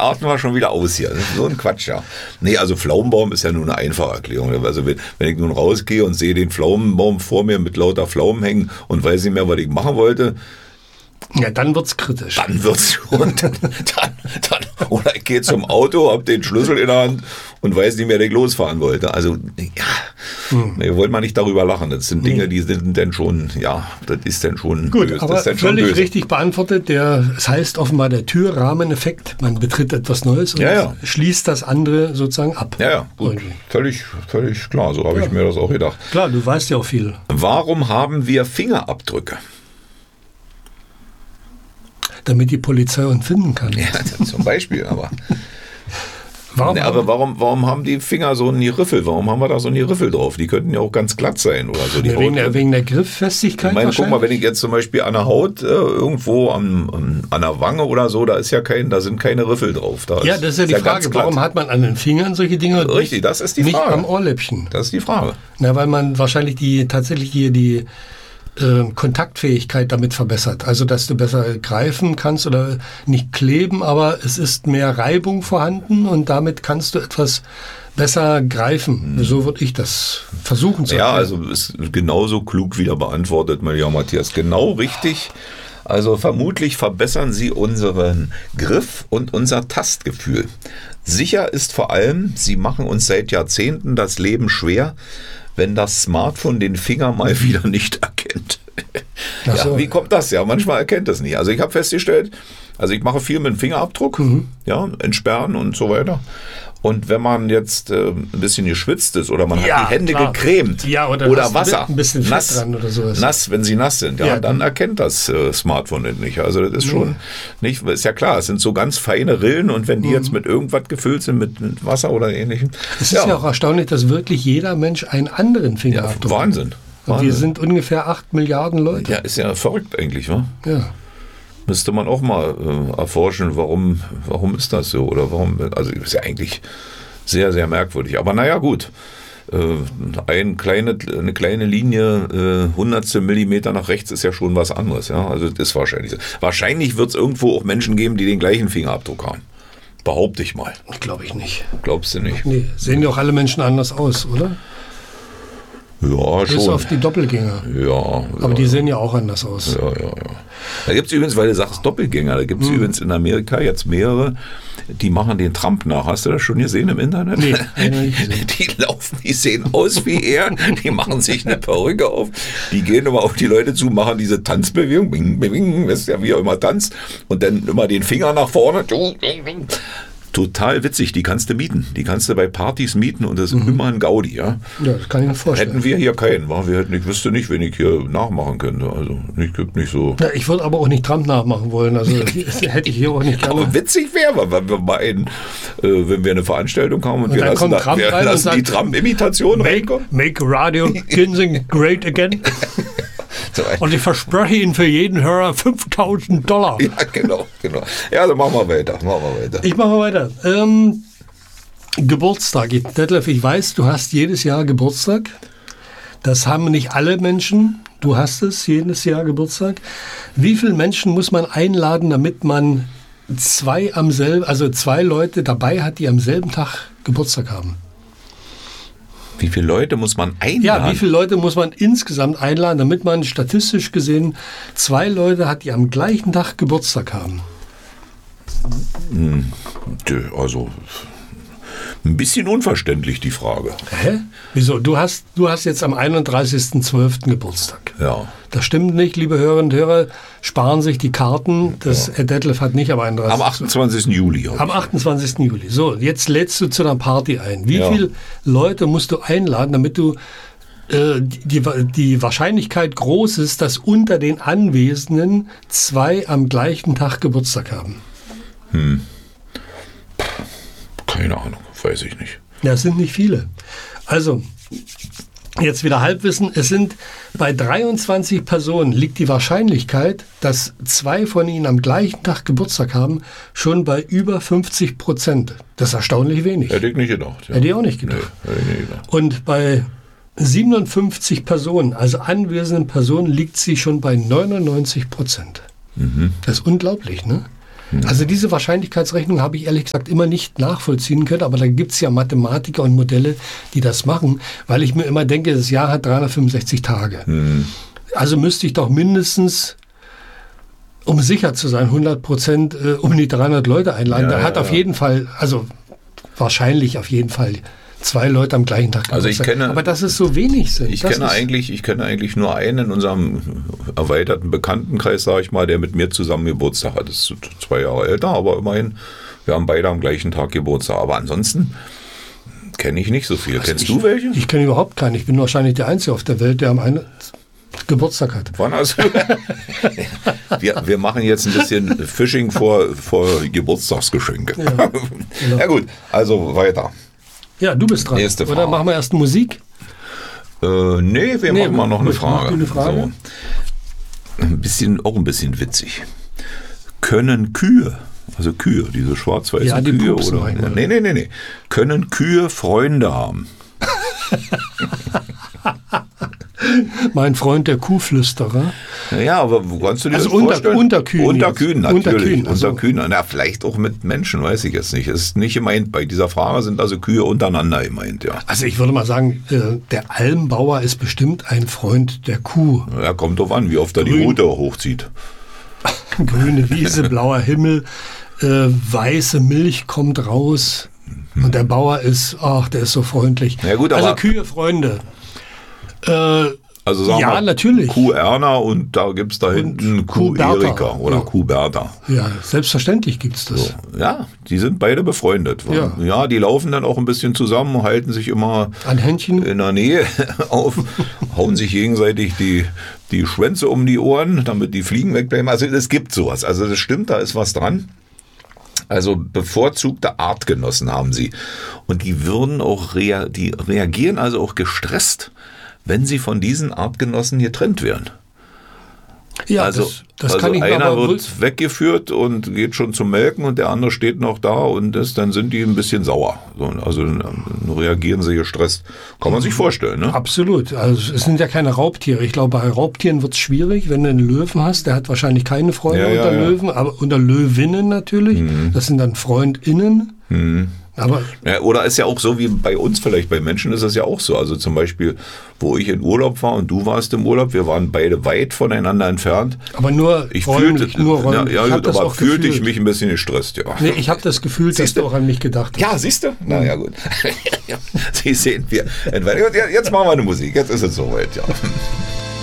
arten wir schon wieder aus hier. So ein Quatsch, ja. Nee, also Pflaumenbaum ist ja nur eine einfache Erklärung. Also wenn ich nun rausgehe und sehe den Pflaumenbaum vor mir mit lauter Pflaumen hängen und weiß nicht mehr, was ich machen wollte, ja, dann wird's kritisch. dann wird's schon. Oder ich gehe zum Auto, hab den Schlüssel in der Hand und weiß nicht mehr, dass ich losfahren wollte. Also, ja, wir wollen mal nicht darüber lachen. Das sind Dinge, die sind dann schon, ja, das ist dann schon gut, böse. Aber das ist dann völlig schon böse. richtig beantwortet. Es heißt offenbar der Türrahmeneffekt. Man betritt etwas Neues und schließt das andere sozusagen ab. Ja, gut. Völlig klar. So habe ich mir das auch gedacht. Klar, du weißt ja auch viel. Warum haben wir Fingerabdrücke? Damit die Polizei uns finden kann. Ja, zum Beispiel, aber... Warum? Warum haben die Finger so einen Riffel? Warum haben wir da so einen Riffel drauf? Die könnten ja auch ganz glatt sein oder so. Wegen der Grifffestigkeit. Ich meine, guck mal, wenn ich jetzt zum Beispiel an der Haut irgendwo an der Wange oder so, da sind keine Riffel drauf. Das ist ja die Frage, warum hat man an den Fingern solche Dinge? Richtig, das ist die Frage. Nicht am Ohrläppchen. Das ist die Frage. Na, weil man wahrscheinlich tatsächlich die Kontaktfähigkeit damit verbessert. Also, dass du besser greifen kannst oder nicht kleben, aber es ist mehr Reibung vorhanden und damit kannst du etwas besser greifen. So würde ich das versuchen zu erklären. Ja, also ist genauso klug wieder beantwortet, mein lieber Matthias. Genau richtig. Also vermutlich verbessern sie unseren Griff und unser Tastgefühl. Sicher ist vor allem, sie machen uns seit Jahrzehnten das Leben schwer, wenn das Smartphone den Finger mal wieder nicht erkennt. Ja, wie kommt das? Ja, manchmal erkennt es nicht. Also ich habe festgestellt, ich mache viel mit dem Fingerabdruck, entsperren und so weiter. Und wenn man jetzt ein bisschen geschwitzt ist oder man hat die Hände gecremt oder Wasser, ein bisschen Fett dran oder sowas. Nass, wenn sie nass sind, dann erkennt das Smartphone nicht. Also das ist schon nicht, ist ja klar, es sind so ganz feine Rillen und wenn die jetzt mit irgendwas gefüllt sind, mit Wasser oder ähnlichem. Es ist ja auch erstaunlich, dass wirklich jeder Mensch einen anderen Fingerabdruck hat. Wahnsinn. Und wir sind ungefähr 8 Milliarden Leute. Ja, ist ja verrückt eigentlich, wa? Ja. Müsste man auch mal erforschen, warum ist das so? Oder warum, also ist ja eigentlich sehr, sehr merkwürdig. Aber naja, gut. Eine kleine Linie, 100 Millimeter nach rechts ist ja schon was anderes. Ja? Also das ist wahrscheinlich so. Wahrscheinlich wird es irgendwo auch Menschen geben, die den gleichen Fingerabdruck haben. Behaupte ich mal. Glaube ich nicht. Glaubst du nicht? Nee, sehen ja auch alle Menschen anders aus, oder? Ja, schon. Bis auf die Doppelgänger. Ja. Aber die sehen ja auch anders aus. Ja. Da gibt es übrigens, weil du sagst Doppelgänger, da gibt es übrigens in Amerika jetzt mehrere, die machen den Trump nach. Hast du das schon gesehen im Internet? Nee. Die sehen aus wie er, die machen sich eine Perücke auf, die gehen immer auf die Leute zu, machen diese Tanzbewegung, bing, bing, bing, das ist ja wie er immer tanzt, und dann immer den Finger nach vorne. Total witzig, die kannst du mieten. Die kannst du bei Partys mieten und das ist immer ein Gaudi. Ja, das kann ich mir vorstellen. Hätten wir hier keinen. Ich wüsste nicht, wen ich hier nachmachen könnte. Also gibt nicht so. Ja, ich würde aber auch nicht Trump nachmachen wollen. Also hätte ich hier auch nicht gerne. Aber witzig wäre, wenn wir mal wenn wir eine Veranstaltung haben und wir lassen die Trump-Imitation reinkommen. Make Radio Ginseng great again. Und ich verspreche Ihnen für jeden Hörer $5.000. Ja, genau. Ja, dann machen wir weiter. Ich mache weiter. Geburtstag. Detlef, ich weiß, du hast jedes Jahr Geburtstag. Das haben nicht alle Menschen. Du hast es jedes Jahr Geburtstag. Wie viele Menschen muss man einladen, damit man zwei Leute dabei hat, die am selben Tag Geburtstag haben? Wie viele Leute muss man einladen? Ja, wie viele Leute muss man insgesamt einladen, damit man statistisch gesehen 2 Leute hat, die am gleichen Tag Geburtstag haben? Also ein bisschen unverständlich die Frage. Hä? Wieso? Du hast jetzt am 31.12. Geburtstag. Ja. Das stimmt nicht, liebe Hörerinnen und Hörer. Sparen sich die Karten. Detlef hat nicht am 31. Am 28. Juli. Am 28. Juli. So, jetzt lädst du zu einer Party ein. Wie viele Leute musst du einladen, damit du die Wahrscheinlichkeit groß ist, dass unter den Anwesenden 2 am gleichen Tag Geburtstag haben? Keine Ahnung, weiß ich nicht. Ja, es sind nicht viele. Also, jetzt wieder Halbwissen. Es sind bei 23 Personen liegt die Wahrscheinlichkeit, dass 2 von ihnen am gleichen Tag Geburtstag haben, schon bei über 50%. Das ist erstaunlich wenig. Hätte ich nicht gedacht. Ja. Hätte ich auch nicht gedacht. Nee, hätte ich nicht gedacht. Und bei 57 Personen, also anwesenden Personen, liegt sie schon bei 99%. Das ist unglaublich, ne? Also diese Wahrscheinlichkeitsrechnung habe ich ehrlich gesagt immer nicht nachvollziehen können, aber da gibt es ja Mathematiker und Modelle, die das machen, weil ich mir immer denke, das Jahr hat 365 Tage. Also müsste ich doch mindestens, um sicher zu sein, 100% um die 300 Leute einladen. Da hat auf jeden Fall, also wahrscheinlich auf jeden Fall 2 Leute am gleichen Tag. Also ich kenne, aber dass es so wenig sind. Ich kenne eigentlich nur einen in unserem erweiterten Bekanntenkreis, sage ich mal, der mit mir zusammen Geburtstag hat. Das ist 2 Jahre älter, aber immerhin, wir haben beide am gleichen Tag Geburtstag. Aber ansonsten kenne ich nicht so viel. Also Kennst du welche? Ich kenne überhaupt keinen. Ich bin wahrscheinlich der Einzige auf der Welt, der am einen Geburtstag hat. Wann hast du? wir machen jetzt ein bisschen Phishing vor Geburtstagsgeschenke. Ja, genau. Ja gut, also weiter. Ja, du bist dran. Nächste Frage. Oder machen wir erst Musik? Nee, wir machen mal noch eine Frage. Eine Frage? So. Auch ein bisschen witzig. Können Kühe, also Kühe, diese schwarz-weißen die Kühe, pupsen oder? manchmal. Nee. Können Kühe Freunde haben? Mein Freund, der Kuhflüsterer. Ja, aber wo kannst du dir Also das vorstellen? unter Kühen Unter jetzt. Kühen, natürlich. Unter Kühen, also. Unter Kühen. Na, vielleicht auch mit Menschen, weiß ich jetzt nicht. Es ist nicht gemeint. Bei dieser Frage sind also Kühe untereinander gemeint, ja. Also ich würde mal sagen, der Almbauer ist bestimmt ein Freund der Kuh. Ja, kommt drauf an, wie oft er die Rute hochzieht. Grüne Wiese, blauer Himmel, weiße Milch kommt raus. Und der Bauer ist, der ist so freundlich. Ja, gut, also aber Kühe, Freunde. Also sagen Ja, wir natürlich. Kuh Erna und da gibt es da hinten Kuh Bertha. Erika oder Ja. Kuh Bertha. Ja, selbstverständlich gibt es das. So. Ja, die sind beide befreundet. Ja. Die laufen dann auch ein bisschen zusammen, halten sich immer An Händchen. in der Nähe auf, hauen sich gegenseitig die Schwänze um die Ohren, damit die Fliegen wegbleiben. Also es gibt sowas. Also das stimmt, da ist was dran. Also bevorzugte Artgenossen haben sie. Und die würden auch die reagieren also auch gestresst, wenn sie von diesen Artgenossen getrennt werden. Ja, Also, das kann ich mir einer aber wird weggeführt und geht schon zum Melken und der andere steht noch da und dann sind die ein bisschen sauer. So, also dann reagieren sie gestresst. Kann man sich vorstellen, ne? Absolut. Also es sind ja keine Raubtiere. Ich glaube, bei Raubtieren wird es schwierig, wenn du einen Löwen hast. Der hat wahrscheinlich keine Freunde unter Löwen, aber unter Löwinnen natürlich. Das sind dann FreundInnen. Aber Ja, oder ist ja auch so wie bei uns vielleicht, bei Menschen ist es ja auch so. Also zum Beispiel, wo ich in Urlaub war und du warst im Urlaub, wir waren beide weit voneinander entfernt. nur Ich räumlich, fühlte, nur räumlich. ja, Ich hab gut, das aber auch fühlte ich gefühlt. mich ein bisschen gestresst, ja. Nee, ich habe das Gefühl, dass Siehste? du auch an mich gedacht hast. Ja, siehst du? Na ja, gut. Sie sehen wir. Jetzt machen wir eine Musik. Jetzt ist es soweit, ja.